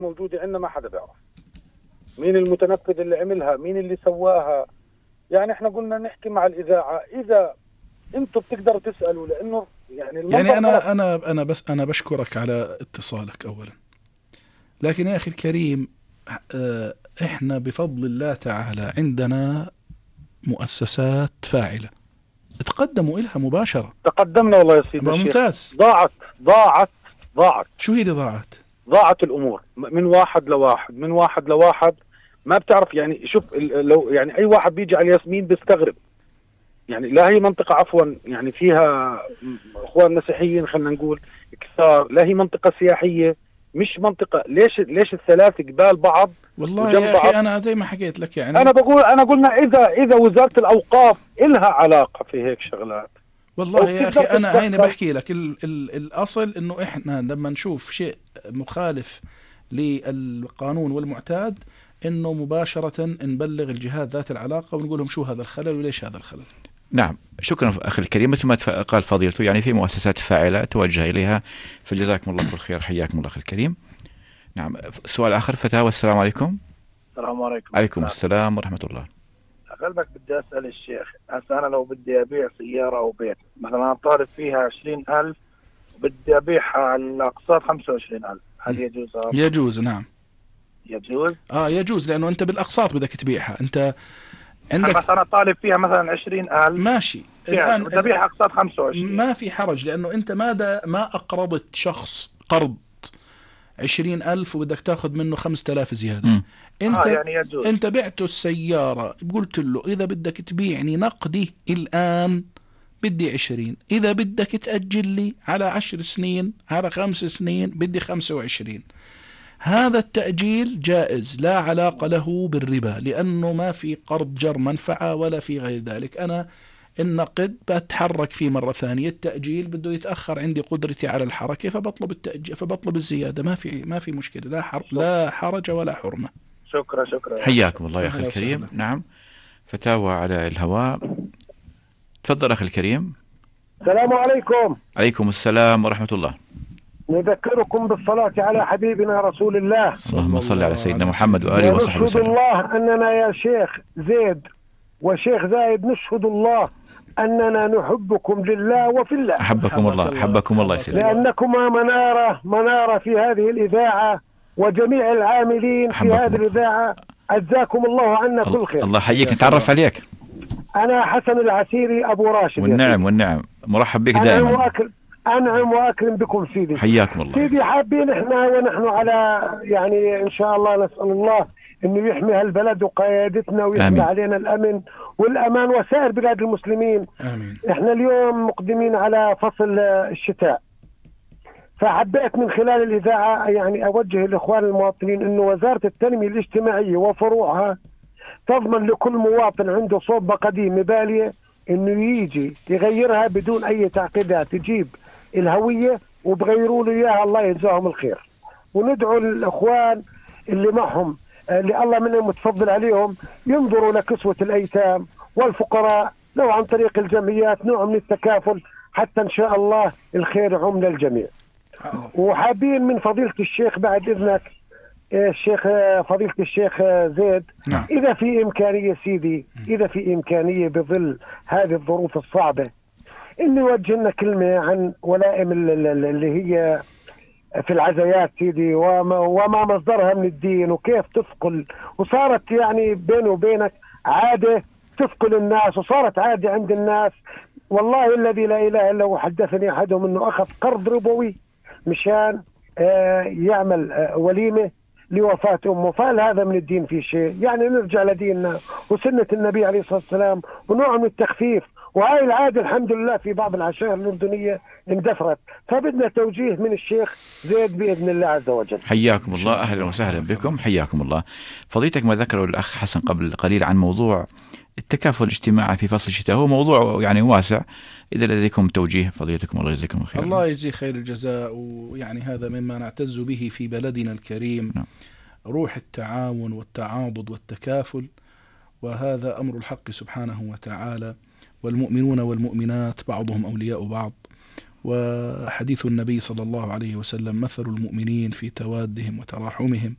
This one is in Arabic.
موجودة عندنا ما حدا بيعرف مين المتنفذ اللي عملها، مين اللي سواها. يعني احنا قلنا نحكي مع الإذاعة إذا انتم بتقدروا تسألوا، لأنه يعني أنا بشكرك على اتصالك أولا، لكن يا أخي الكريم إحنا بفضل الله تعالى عندنا مؤسسات فاعلة تقدموا إلها مباشرة. تقدمنا والله يا سيدي الشيخ. ممتاز. ضاعت. شو هي اللي ضاعت؟ ضاعت الأمور من واحد لواحد ما بتعرف. يعني شوف لو يعني أي واحد بيجي على الياسمين بيستغرب. يعني لا هي منطقة عفوا يعني فيها اخوان مسيحيين خلينا نقول كثار، لا هي منطقة سياحية، مش منطقة. ليش الثلاث قبال بعض والله يا أخي أنا زي ما حكيت لك يعني أنا قلنا إذا وزارة الأوقاف إلها علاقة في هيك شغلات. والله يا أخي أنا هيني بحكي لك الأصل إنه إحنا لما نشوف شيء مخالف للقانون والمعتاد إنه مباشرة نبلغ الجهات ذات العلاقة ونقول لهم شو هذا الخلل وليش هذا الخلل. نعم، شكرا أخي الكريم. مثل ما قال فضيلته يعني في مؤسسات فاعلة توجه إليها، فجزاكم الله كل خير. حياكم الله أخي الكريم. نعم، سؤال آخر فتاوى. السلام عليكم. السلام عليكم. عليكم السلام ورحمة الله. قلبك بدي أسأل الشيخ، هسه أنا لو بدي أبيع سيارة أو بيت مثلا أنا طالب فيها 20,000 وبدي أبيعها على الأقساط 25,000، هل يجوز؟ يجوز نعم يجوز. يجوز، لأنه أنت بالأقساط بدك تبيعها. أنت عندك مثلا طالب فيها مثلا 20,000 ماشي، الآن بدي أبيعها أقساط 25. ما في حرج، لأنه أنت ما أقرضت شخص قرض 20,000 وبدك تاخذ منه 5,000 زيادة. انت يعني يجوز. انت بعته السيارة، قلت له اذا بدك تبيعني نقدي الان بدي 20، اذا بدك تأجل لي على 10 سنين على 5 سنين بدي 25. هذا التأجيل جائز، لا علاقة له بالربا، لأنه ما في قرض جر منفعة ولا في غير ذلك. أنا النقد بتحرك فيه مرة ثانية، التأجيل بده يتأخر عندي قدرتي على الحركة فبطلب التأجيل، فبطلب الزيادة. ما في مشكلة، لا حرج ولا حرمة. شكرا. حياكم الله يا أخي الكريم. نعم، فتاوى على الهواء. تفضل أخي الكريم. السلام عليكم. عليكم السلام ورحمة الله. نذكركم بالصلاة على حبيبنا رسول الله. اللهم صل على سيدنا محمد وآله وصحبه وسلم. وسلم. نشهد الله أننا يا شيخ زيد وشيخ زايد نشهد الله أننا نحبكم لله وفي الله. أحبكم الله يسلمك. لأنكما منارة في هذه الإذاعة وجميع العاملين في هذه الإذاعة. عزاكم الله عنا كل خير. الله حييك. نتعرف عليك. أنا حسن العسيري أبو راشد. والنعم مرحب بك دائما. أنعم وأكرم بكم سيدي. حياكم الله سيدي. حابين إحنا ونحن على يعني إن شاء الله نسأل الله إنه يحمي هالبلد وقيادتنا ويحمي علينا الأمن والأمان وسائر بلاد المسلمين. آمين. إحنا اليوم مقدمين على فصل الشتاء، فحبيت من خلال الإذاعة يعني أوجه الإخوان المواطنين إنه وزارة التنمية الاجتماعية وفروعها تضمن لكل مواطن عنده صوبة قديمة بالية إنه يجي يغيرها بدون أي تعقيدات، يجيب الهوية وبغيروا له إياها، الله يجزاهم الخير. وندعو الإخوان اللي معهم اللي الله منهم متفضل عليهم ينظروا لكسوة الأيتام والفقراء لو عن طريق الجمعيات، نوع من التكافل حتى إن شاء الله الخير يعم للجميع. وحابين من فضيلة الشيخ بعد إذنك فضيلة الشيخ زيد، إذا في إمكانية سيدي، إذا في إمكانية بظل هذه الظروف الصعبة إنه يوجه لنا كلمة عن ولائم اللي هي في العزايات سيدي، وما مصدرها من الدين وكيف تثقل، وصارت يعني بيني وبينك عادة تثقل الناس، وصارت عادة عند الناس. والله الذي لا إله إلا هو حدثني أحدهم إنه أخذ قرض ربوي مشان يعمل وليمة لوفاة أمه. فهل هذا من الدين في شيء؟ يعني نرجع لديننا وسنة النبي عليه الصلاة والسلام ونوع من التخفيف. وهاي العادة الحمد لله في بعض العشائر الأردنية اندثرت، فبدنا توجيه من الشيخ زيد بإذن الله عز وجل. حياكم الله. أهلا وسهلا بكم. حياكم الله. فضيلتك ما ذكره الأخ حسن قبل قليل عن موضوع التكافل الاجتماعي في فصل الشتاء، هو موضوع يعني واسع. إذا لديكم توجيه فضيلتكم الله يجزيكم الخير. الله يجزي خير الجزاء. ويعني هذا مما نعتز به في بلدنا الكريم. روح التعاون والتعاضد والتكافل، وهذا أمر الحق سبحانه وتعالى. والمؤمنون والمؤمنات بعضهم أولياء بعض، وحديث النبي صلى الله عليه وسلم: مثل المؤمنين في توادهم وتراحمهم